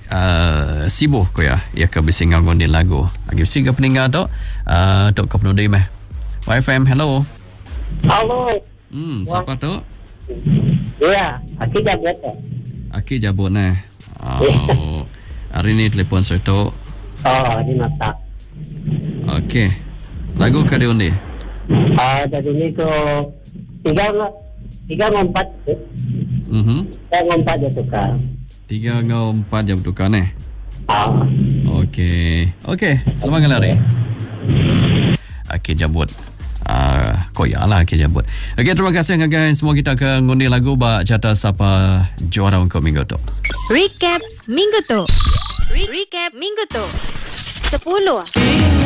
sibuk ko ya ka bisingan ngondil lagu agi siga peninggal tok ka penundi meh YFM. Hello. Siapa tu? Ya, Aki Jabut. Aki Jabut nah. Hari ni telefon saya tu. Di mata. Okey. Lagu ka diundi? Dari ni tu tiga ngompat. Tiga ngompat je tukar. 3 ngau 4 jam tukar ni. Okey. Selamat lari. Aki Jabut. Koyalah Aki Jabut. Okey, terima kasih guys. Semua kita akan ngundi lagu bak jata siapa juara untuk minggu tu. Recap minggu tu. 10.